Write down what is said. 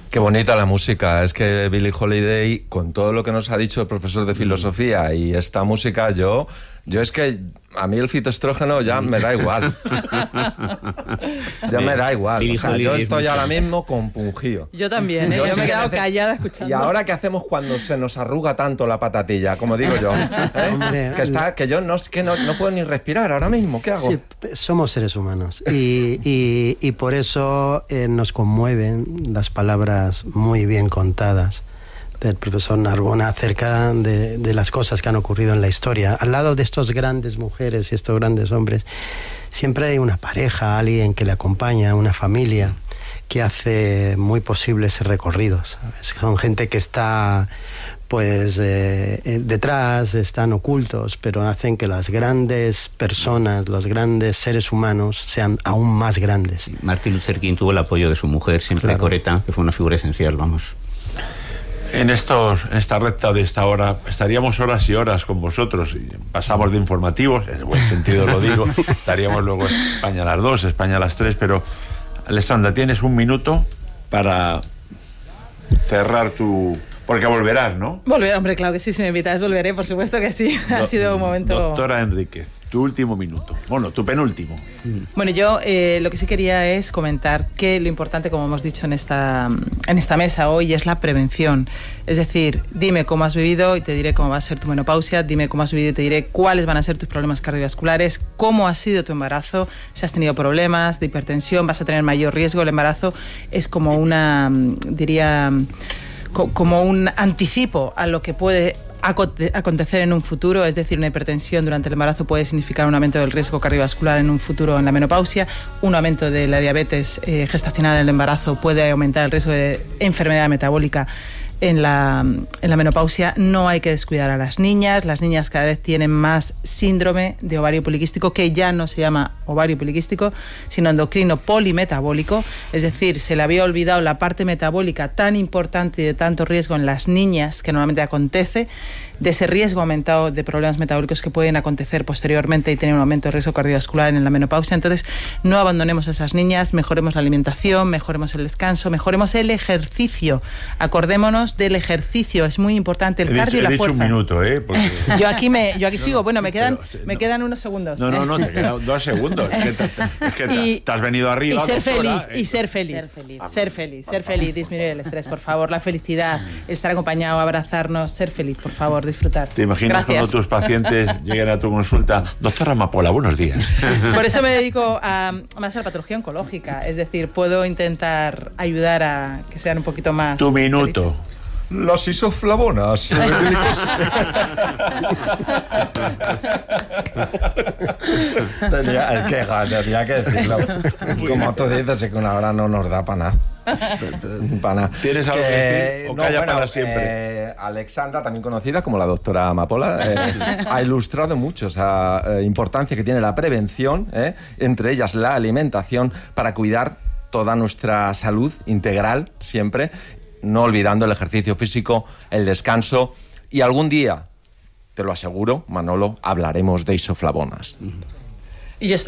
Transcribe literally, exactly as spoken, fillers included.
Qué bonita la música. Es que Billie Holiday, con todo lo que nos ha dicho el profesor de filosofía y esta música, yo, yo es que a mí el fitoestrógeno ya me da igual. Ya me da igual. O sea, yo estoy ahora mismo compungido. Yo también, ¿eh? Yo, yo me he quedado callada escuchando. ¿Y ahora qué hacemos cuando se nos arruga tanto la patatilla? Como digo yo. ¿eh? Hombre, que, está, que yo no, que no, no puedo ni respirar ahora mismo. ¿Qué hago? Sí, somos seres humanos. Y, y, y por eso eh, nos conmueven las palabras muy bien contadas del profesor Narbona acerca de, de las cosas que han ocurrido en la historia. Al lado de estas grandes mujeres y estos grandes hombres, siempre hay una pareja, alguien que le acompaña, una familia que hace muy posible ese recorrido, ¿sabes? Son gente que está pues eh, detrás, están ocultos, pero hacen que las grandes personas, los grandes seres humanos sean aún más grandes. Sí, Martin Luther King tuvo el apoyo de su mujer, siempre claro. Coreta, que fue una figura esencial, vamos. En, estos, en esta recta de esta hora estaríamos horas y horas con vosotros y pasamos de informativos, en el buen sentido lo digo, estaríamos luego España a las dos, España a las tres, pero Alessandra, tienes un minuto para cerrar tu... Porque volverás, ¿no? Volveré, hombre, claro que sí, si me invitas volveré, por supuesto que sí. Do- ha sido un momento... Doctora Enríquez, tu último minuto. Bueno, tu penúltimo. Bueno, yo eh, lo que sí quería es comentar que lo importante, como hemos dicho en esta, en esta mesa hoy, es la prevención. Es decir, dime cómo has vivido y te diré cómo va a ser tu menopausia, dime cómo has vivido y te diré cuáles van a ser tus problemas cardiovasculares, cómo ha sido tu embarazo, si has tenido problemas de hipertensión, vas a tener mayor riesgo. El embarazo es como una, diría... como un anticipo a lo que puede acontecer en un futuro, es decir, una hipertensión durante el embarazo puede significar un aumento del riesgo cardiovascular en un futuro en la menopausia, un aumento de la diabetes eh, gestacional en el embarazo puede aumentar el riesgo de enfermedad metabólica en la, en la menopausia. No hay que descuidar a las niñas. Las niñas cada vez tienen más síndrome de ovario poliquístico, que ya no se llama ovario poliquístico, sino endocrino polimetabólico. Es decir, se le había olvidado la parte metabólica tan importante y de tanto riesgo en las niñas, que normalmente acontece, de ese riesgo aumentado de problemas metabólicos que pueden acontecer posteriormente y tener un aumento de riesgo cardiovascular en la menopausia. Entonces, no abandonemos a esas niñas, mejoremos la alimentación, mejoremos el descanso, mejoremos el ejercicio. Acordémonos del ejercicio, es muy importante, el he cardio dicho, y la he fuerza. Dicho un minuto, ¿eh? Porque... Yo aquí, me, yo aquí no, sigo, no, bueno, me quedan, pero, me no. quedan unos segundos. No, no, no, te quedan dos segundos. Es que te, es que te, y, te has venido arriba. Y ser doctora, feliz, ¿eh? y ser feliz, ser feliz, ser feliz, ser feliz, disminuir el estrés, por favor, la felicidad, estar acompañado, abrazarnos, ser feliz, por favor, disfrutar. ¿Te imaginas Gracias. cuando tus pacientes lleguen a tu consulta? Doctora Amapola, buenos días. Por eso me dedico a, más a la patología oncológica, es decir, puedo intentar ayudar a que sean un poquito más... Tu minuto. felices. Las isoflavonas. tenía, que, tenía que decirlo. Como tú dices, es que una hora no nos da para nada. Para nada. ¿Tienes algo que decir? O no, calla bueno, para siempre. Eh, Alexandra, también conocida como la doctora Amapola, eh, ha ilustrado mucho esa eh, importancia que tiene la prevención, eh, entre ellas la alimentación, para cuidar toda nuestra salud integral siempre, no olvidando el ejercicio físico, el descanso, y algún día, te lo aseguro, Manolo, hablaremos de isoflavonas. Y yo estoy